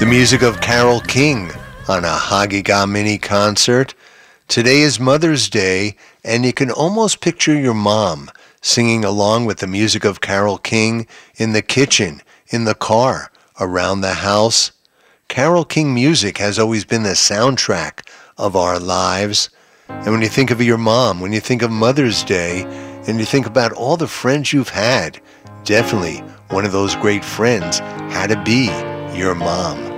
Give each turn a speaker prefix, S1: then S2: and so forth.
S1: The music of Carole King on a Hagiga mini concert. Today is Mother's Day, and you can almost picture your mom singing along with the music of Carole King in the kitchen, in the car, around the house. Carole King music has always been the soundtrack of our lives. And when you think of your mom, when you think of Mother's Day, and you think about all the friends you've had, definitely one of those great friends had to be your mom.